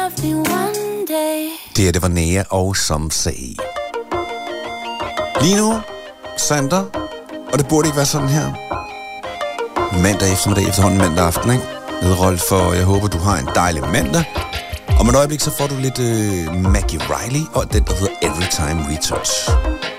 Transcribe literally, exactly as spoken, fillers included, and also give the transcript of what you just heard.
Det her, det var Nea og Some Say. Lige nu, Sander, og det burde ikke være sådan her. Mandag eftermiddag, efterhånden mandag aften, ikke? Med Rolf, og jeg håber, du har en dejlig mandag. Om et øjeblik, så får du lidt uh, Maggie Riley og den, der hedder Every Time We Touch.